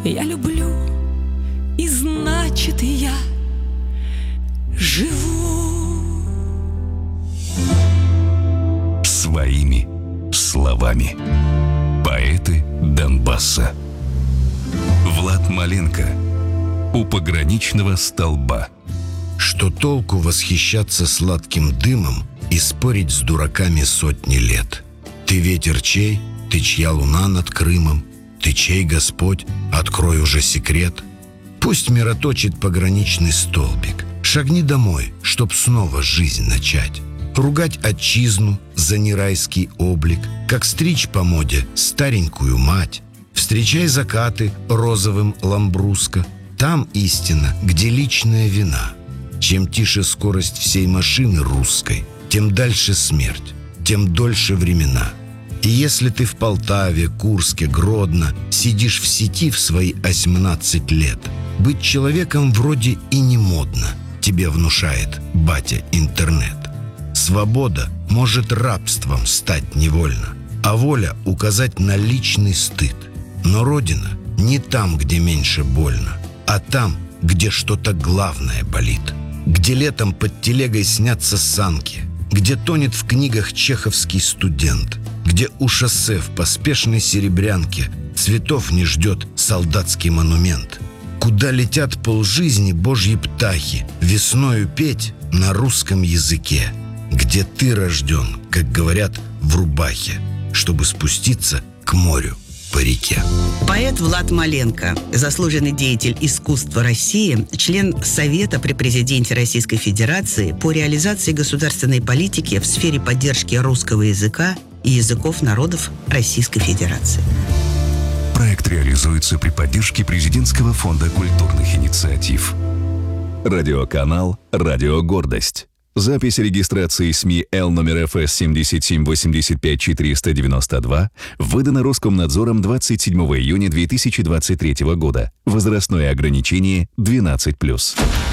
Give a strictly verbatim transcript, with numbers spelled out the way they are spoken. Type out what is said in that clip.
Я люблю, и значит, я живу. Своими словами. Поэты Донбасса. Влад Маленко. У пограничного столба. Что толку восхищаться сладким дымом и спорить с дураками сотни лет? Ты ветер чей? Ты чья луна над Крымом? Ты чей Господь? Открой уже секрет. Пусть мироточит пограничный столбик. Шагни домой, чтоб снова жизнь начать. Ругать отчизну за нерайский облик, как стричь по моде старенькую мать. Встречай закаты розовым ламбруско. Там истина, где личная вина. Чем тише скорость всей машины русской, тем дальше смерть, тем дольше времена. И если ты в Полтаве, Курске, Гродно сидишь в сети в свои осьмнадцать лет, быть человеком вроде и не модно, тебе внушает батя интернет. Свобода может рабством стать невольно, а воля указать на личный стыд. Но Родина не там, где меньше больно, а там, где что-то главное болит. Где летом под телегой снятся санки, где тонет в книгах чеховский студент, где у шоссе в поспешной серебрянке цветов не ждет солдатский монумент, куда летят полжизни божьи птахи весною петь на русском языке, где ты рожден, как говорят, в рубахе, чтобы спуститься к морю по реке. Поэт Влад Маленко, заслуженный деятель искусства России, член Совета при президенте Российской Федерации по реализации государственной политики в сфере поддержки русского языка и языков народов Российской Федерации. Проект реализуется при поддержке Президентского фонда культурных инициатив. Радиоканал «Радио Гордость». Запись регистрации СМИ Л номер эф эс семь семь восемь пять четыреста девяносто два выдана Роскомнадзором двадцать седьмого июня две тысячи двадцать третьего года. Возрастное ограничение двенадцать плюс.